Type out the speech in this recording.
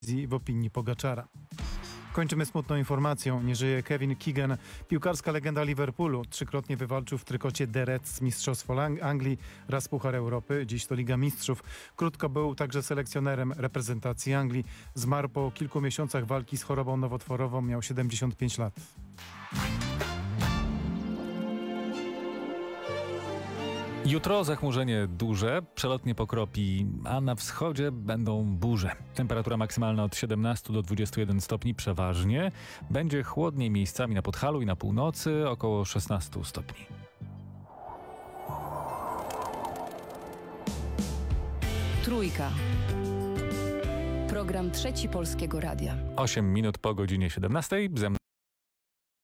w opinii Pogaczara. Kończymy smutną informacją. Nie żyje Kevin Keegan, piłkarska legenda Liverpoolu. Trzykrotnie wywalczył w trykocie The Reds mistrzostwo Anglii, raz Puchar Europy, dziś to Liga Mistrzów. Krótko był także selekcjonerem reprezentacji Anglii. Zmarł po kilku miesiącach walki z chorobą nowotworową, miał 75 lat. Jutro zachmurzenie duże, przelotnie pokropi, a na wschodzie będą burze. Temperatura maksymalna od 17 do 21 stopni przeważnie. Będzie chłodniej miejscami na Podhalu i na północy, około 16 stopni. Trójka. Program Trzeci Polskiego Radia. 8 minut po godzinie 17.